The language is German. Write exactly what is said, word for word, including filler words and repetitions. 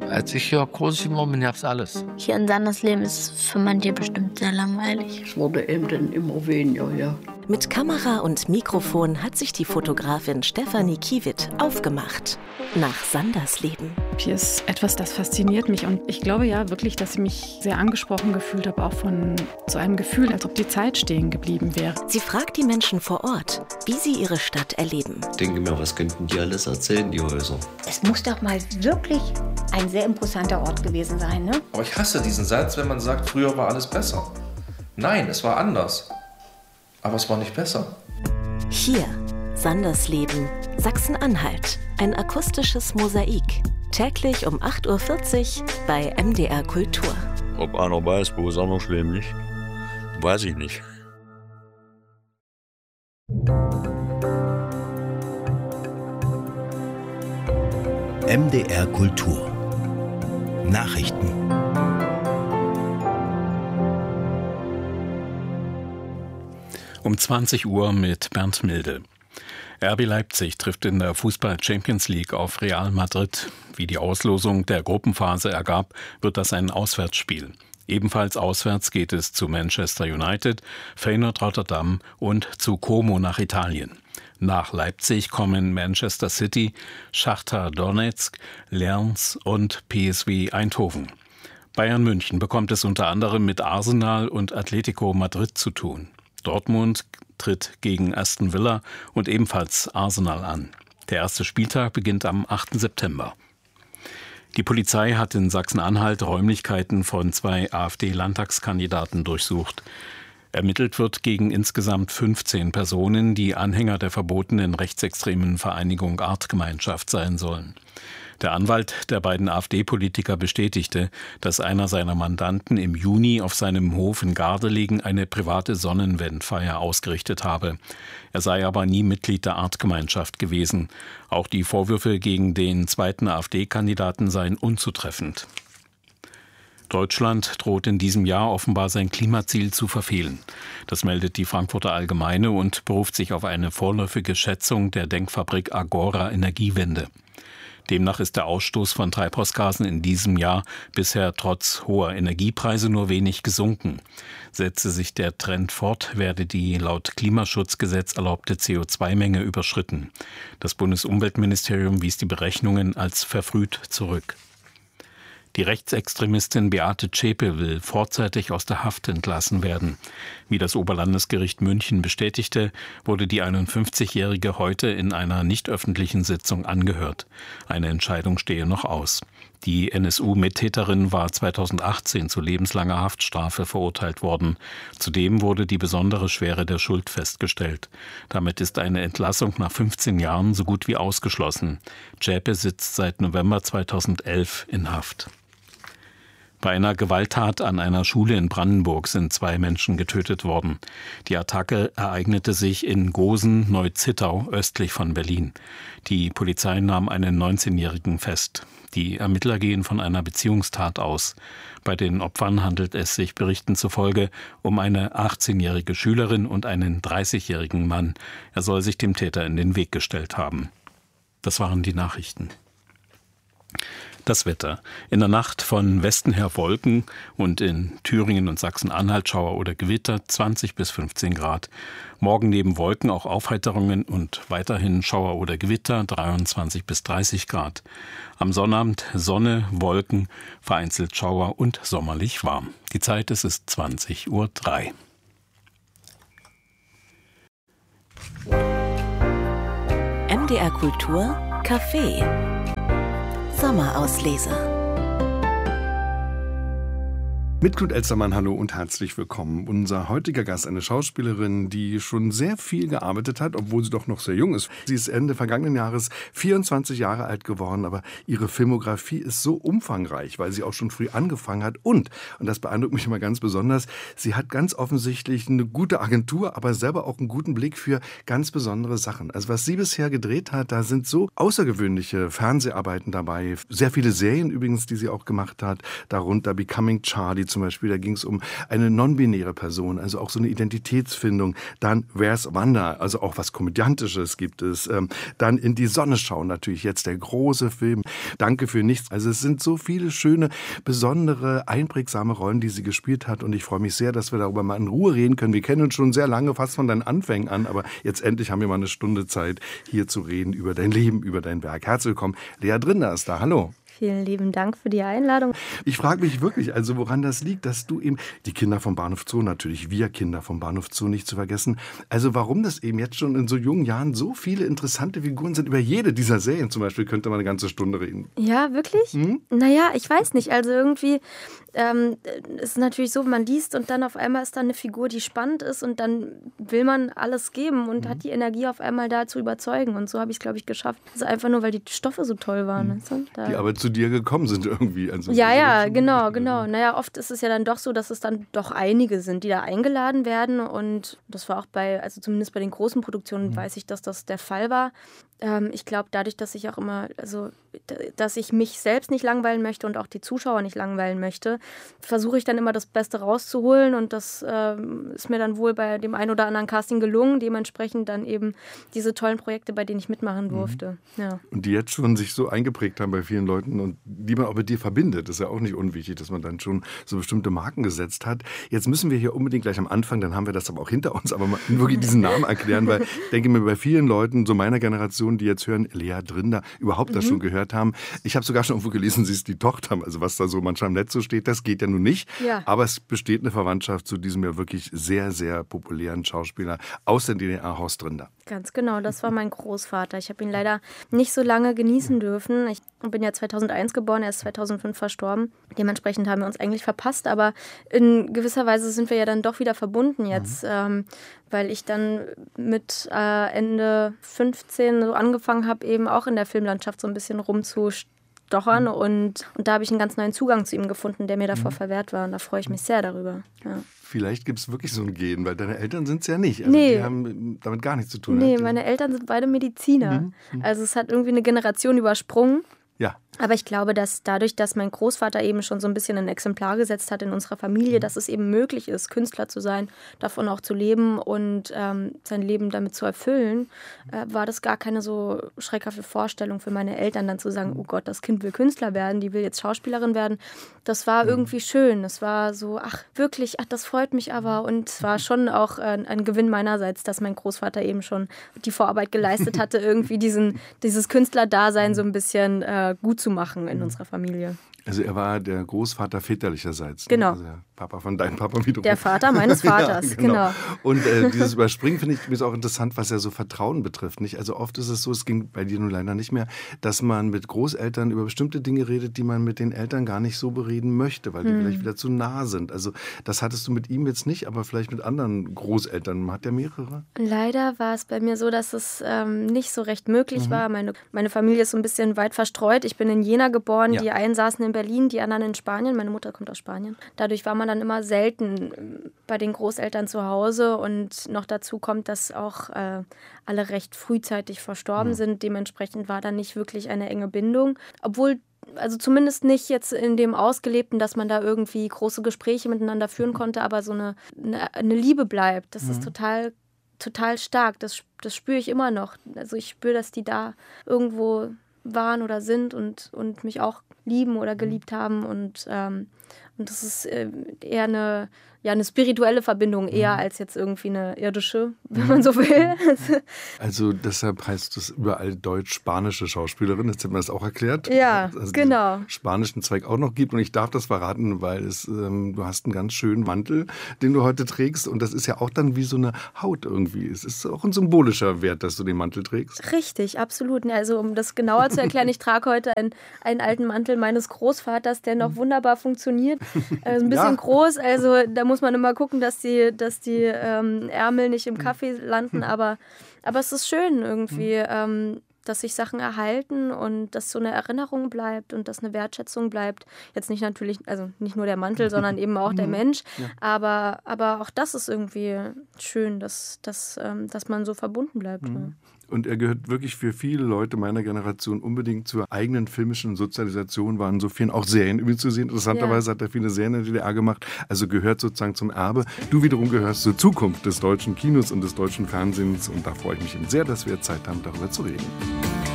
Als ich hier groß geworden bin, gab's alles. Hier in Sandersleben ist es für manche bestimmt sehr langweilig. Es wurde eben dann immer weniger, ja. Mit Kamera und Mikrofon hat sich die Fotografin Stefanie Kiewitt aufgemacht nach Sandersleben. Hier ist etwas, das fasziniert mich und ich glaube ja wirklich, dass ich mich sehr angesprochen gefühlt habe, auch von so einem Gefühl, als ob die Zeit stehen geblieben wäre. Sie fragt die Menschen vor Ort, wie sie ihre Stadt erleben. Ich denke mir, was könnten die alles erzählen, die Häuser? Es muss doch mal wirklich ein sehr imposanter Ort gewesen sein, ne? Aber ich hasse diesen Satz, wenn man sagt, früher war alles besser. Nein, es war anders. Aber es war nicht besser. Hier, Sandersleben, Sachsen-Anhalt. Ein akustisches Mosaik. Täglich um acht Uhr vierzig bei M D R Kultur. Ob einer weiß, wo es anders leben nicht, weiß ich nicht. M D R Kultur. Nachrichten. Um zwanzig Uhr mit Bernd Milde. R B Leipzig trifft in der Fußball-Champions League auf Real Madrid. Wie die Auslosung der Gruppenphase ergab, wird das ein Auswärtsspiel. Ebenfalls auswärts geht es zu Manchester United, Feyenoord Rotterdam und zu Como nach Italien. Nach Leipzig kommen Manchester City, Schachtar Donetsk, Lens und P S V Eindhoven. Bayern München bekommt es unter anderem mit Arsenal und Atletico Madrid zu tun. Dortmund tritt gegen Aston Villa und ebenfalls Arsenal an. Der erste Spieltag beginnt am achten September. Die Polizei hat in Sachsen-Anhalt Räumlichkeiten von zwei AfD-Landtagskandidaten durchsucht. Ermittelt wird gegen insgesamt fünfzehn Personen, die Anhänger der verbotenen rechtsextremen Vereinigung Artgemeinschaft sein sollen. Der Anwalt der beiden AfD-Politiker bestätigte, dass einer seiner Mandanten im Juni auf seinem Hof in Gardelegen eine private Sonnenwendfeier ausgerichtet habe. Er sei aber nie Mitglied der Artgemeinschaft gewesen. Auch die Vorwürfe gegen den zweiten AfD-Kandidaten seien unzutreffend. Deutschland droht in diesem Jahr offenbar sein Klimaziel zu verfehlen. Das meldet die Frankfurter Allgemeine und beruft sich auf eine vorläufige Schätzung der Denkfabrik Agora Energiewende. Demnach ist der Ausstoß von Treibhausgasen in diesem Jahr bisher trotz hoher Energiepreise nur wenig gesunken. Setze sich der Trend fort, werde die laut Klimaschutzgesetz erlaubte C O zwei Menge überschritten. Das Bundesumweltministerium wies die Berechnungen als verfrüht zurück. Die Rechtsextremistin Beate Zschäpe will vorzeitig aus der Haft entlassen werden. Wie das Oberlandesgericht München bestätigte, wurde die einundfünfzigjährige heute in einer nicht öffentlichen Sitzung angehört. Eine Entscheidung stehe noch aus. Die N S U-Mittäterin war zweitausendachtzehn zu lebenslanger Haftstrafe verurteilt worden. Zudem wurde die besondere Schwere der Schuld festgestellt. Damit ist eine Entlassung nach fünfzehn Jahren so gut wie ausgeschlossen. Zschäpe sitzt seit November zweitausendelf in Haft. Bei einer Gewalttat an einer Schule in Brandenburg sind zwei Menschen getötet worden. Die Attacke ereignete sich in Gosen-Neuzittau östlich von Berlin. Die Polizei nahm einen neunzehnjährigen fest. Die Ermittler gehen von einer Beziehungstat aus. Bei den Opfern handelt es sich Berichten zufolge um eine achtzehnjährige Schülerin und einen dreißigjährigen Mann. Er soll sich dem Täter in den Weg gestellt haben. Das waren die Nachrichten. Das Wetter. In der Nacht von Westen her Wolken und in Thüringen und Sachsen-Anhalt Schauer oder Gewitter zwanzig bis fünfzehn Grad. Morgen neben Wolken auch Aufheiterungen und weiterhin Schauer oder Gewitter dreiundzwanzig bis dreißig Grad. Am Sonnabend Sonne, Wolken, vereinzelt Schauer und sommerlich warm. Die Zeit, es ist zwanzig Uhr drei. M D R Kultur Café Sommerauslese. Mit Knut Elstermann, hallo und herzlich willkommen. Unser heutiger Gast, eine Schauspielerin, die schon sehr viel gearbeitet hat, obwohl sie doch noch sehr jung ist. Sie ist Ende vergangenen Jahres vierundzwanzig Jahre alt geworden, aber ihre Filmografie ist so umfangreich, weil sie auch schon früh angefangen hat. Und, und das beeindruckt mich immer ganz besonders, sie hat ganz offensichtlich eine gute Agentur, aber selber auch einen guten Blick für ganz besondere Sachen. Also was sie bisher gedreht hat, da sind so außergewöhnliche Fernseharbeiten dabei. Sehr viele Serien übrigens, die sie auch gemacht hat, darunter Becoming Charlie zum Beispiel, da ging es um eine non-binäre Person, also auch so eine Identitätsfindung. Dann Where's Wanda, also auch was Komödiantisches gibt es. Ähm, dann In die Sonne schauen, natürlich jetzt der große Film. Danke für nichts. Also es sind so viele schöne, besondere, einprägsame Rollen, die sie gespielt hat. Und ich freue mich sehr, dass wir darüber mal in Ruhe reden können. Wir kennen uns schon sehr lange, fast von deinen Anfängen an, aber jetzt endlich haben wir mal eine Stunde Zeit, hier zu reden über dein Leben, über dein Werk. Herzlich willkommen. Lea Drinder ist da. Hallo. Vielen lieben Dank für die Einladung. Ich frage mich wirklich, also woran das liegt, dass du eben, die Kinder vom Bahnhof Zoo, natürlich wir Kinder vom Bahnhof Zoo nicht zu vergessen, also warum das eben jetzt schon in so jungen Jahren so viele interessante Figuren sind. Über jede dieser Serien zum Beispiel könnte man eine ganze Stunde reden. Ja, wirklich? Hm? Naja, ich weiß nicht, also irgendwie ähm, ist es natürlich so, man liest und dann auf einmal ist da eine Figur, die spannend ist und dann will man alles geben und hm. hat die Energie auf einmal da zu überzeugen und so habe ich es, glaube ich, geschafft. Also einfach nur, weil die Stoffe so toll waren. Hm. Weißt du? Da die aber zu dir gekommen sind irgendwie. Also ja, ja, genau, genau. Naja, oft ist es ja dann doch so, dass es dann doch einige sind, die da eingeladen werden und das war auch bei, also zumindest bei den großen Produktionen mhm. weiß ich, dass das der Fall war. Ähm, ich glaube, dadurch, dass ich auch immer, also dass ich mich selbst nicht langweilen möchte und auch die Zuschauer nicht langweilen möchte, versuche ich dann immer das Beste rauszuholen und das ähm, ist mir dann wohl bei dem einen oder anderen Casting gelungen, dementsprechend dann eben diese tollen Projekte, bei denen ich mitmachen durfte. Mhm. Ja. Und die jetzt schon sich so eingeprägt haben bei vielen Leuten und die man auch mit dir verbindet, das ist ja auch nicht unwichtig, dass man dann schon so bestimmte Marken gesetzt hat. Jetzt müssen wir hier unbedingt gleich am Anfang, dann haben wir das aber auch hinter uns, aber mal wirklich diesen Namen erklären, weil ich denke mir, bei vielen Leuten, so meiner Generation, die jetzt hören, Lea Drinder, überhaupt das mhm. schon gehört haben. Ich habe sogar schon irgendwo gelesen, sie ist die Tochter, also was da so manchmal im Netz so steht, das geht ja nun nicht. Ja. Aber es besteht eine Verwandtschaft zu diesem ja wirklich sehr, sehr populären Schauspieler aus der D D R, Horst Drinder. Ganz genau, das war mein Großvater. Ich habe ihn leider nicht so lange genießen dürfen. Ich bin ja zweitausendeins geboren, er ist zweitausendfünf verstorben. Dementsprechend haben wir uns eigentlich verpasst, aber in gewisser Weise sind wir ja dann doch wieder verbunden jetzt, mhm. ähm, weil ich dann mit äh, Ende fünfzehn so angefangen habe, eben auch in der Filmlandschaft so ein bisschen rumzustochern mhm. und, und da habe ich einen ganz neuen Zugang zu ihm gefunden, der mir davor mhm. verwehrt war und da freue ich mich sehr darüber. Ja. Vielleicht gibt es wirklich so ein Gen, weil deine Eltern sind es ja nicht. Also nee. Die haben damit gar nichts zu tun. Nee, meine Eltern sind beide Mediziner. Mhm. Also es hat irgendwie eine Generation übersprungen. Ja. Aber ich glaube, dass dadurch, dass mein Großvater eben schon so ein bisschen ein Exemplar gesetzt hat in unserer Familie, mhm. dass es eben möglich ist, Künstler zu sein, davon auch zu leben und ähm, sein Leben damit zu erfüllen, äh, war das gar keine so schreckhafte Vorstellung für meine Eltern, dann zu sagen, oh Gott, das Kind will Künstler werden, die will jetzt Schauspielerin werden. Das war mhm. irgendwie schön. Das war so, ach wirklich, ach, das freut mich aber. Und es war schon auch äh, ein Gewinn meinerseits, dass mein Großvater eben schon die Vorarbeit geleistet hatte, irgendwie diesen, dieses Künstlerdasein so ein bisschen äh, gut zu machen in unserer Familie. Also er war der Großvater väterlicherseits. Genau. Also der Papa von deinem Papa wiederum. Der Vater meines Vaters, ja, genau. genau. Und äh, dieses Überspringen finde ich ist auch interessant, was ja so Vertrauen betrifft. Nicht? Also oft ist es so, es ging bei dir nun leider nicht mehr, dass man mit Großeltern über bestimmte Dinge redet, die man mit den Eltern gar nicht so bereden möchte, weil die hm. vielleicht wieder zu nah sind. Also das hattest du mit ihm jetzt nicht, aber vielleicht mit anderen Großeltern. Man hat ja mehrere. Leider war es bei mir so, dass es ähm, nicht so recht möglich mhm. war. Meine, meine Familie ist so ein bisschen weit verstreut. Ich bin in Jena geboren, ja. Die einen saßen in Berlin, die anderen in Spanien. Meine Mutter kommt aus Spanien. Dadurch war man dann immer selten bei den Großeltern zu Hause und noch dazu kommt, dass auch äh, alle recht frühzeitig verstorben mhm. sind. Dementsprechend war da nicht wirklich eine enge Bindung. Obwohl, also zumindest nicht jetzt in dem Ausgelebten, dass man da irgendwie große Gespräche miteinander führen konnte, aber so eine, eine, eine Liebe bleibt. Das mhm. ist total, total stark. Das, das spüre ich immer noch. Also ich spüre, dass die da irgendwo waren oder sind und, und mich auch lieben oder geliebt haben und, ähm, und das ist äh, eher eine, ja, eine spirituelle Verbindung, eher mhm. als jetzt irgendwie eine irdische, wenn man so will. Also deshalb heißt es überall deutsch-spanische Schauspielerin, jetzt hat man das auch erklärt. Ja, also genau. Den spanischen Zweig auch noch gibt und ich darf das verraten, weil es, ähm, du hast einen ganz schönen Mantel, den du heute trägst und das ist ja auch dann wie so eine Haut irgendwie. Es ist auch ein symbolischer Wert, dass du den Mantel trägst. Richtig, absolut. Also um das genauer zu erklären, ich trage heute einen, einen alten Mantel meines Großvaters, der noch wunderbar funktioniert. Also ein bisschen ja. groß, also da muss man immer gucken, dass die, dass die ähm, Ärmel nicht im Kaffee landen, aber, aber es ist schön irgendwie, ähm, dass sich Sachen erhalten und dass so eine Erinnerung bleibt und dass eine Wertschätzung bleibt. Jetzt nicht natürlich, also nicht nur der Mantel, sondern eben auch der Mensch, ja. aber, aber auch das ist irgendwie schön, dass, dass, ähm, dass man so verbunden bleibt. Mhm. Und er gehört wirklich für viele Leute meiner Generation unbedingt zur eigenen filmischen Sozialisation, waren so vielen auch Serien übrigens zu sehen. Interessanterweise ja. hat er viele Serien in der D D R gemacht, also gehört sozusagen zum Erbe. Du wiederum gehörst zur Zukunft des deutschen Kinos und des deutschen Fernsehens und da freue ich mich sehr, dass wir Zeit haben, darüber zu reden.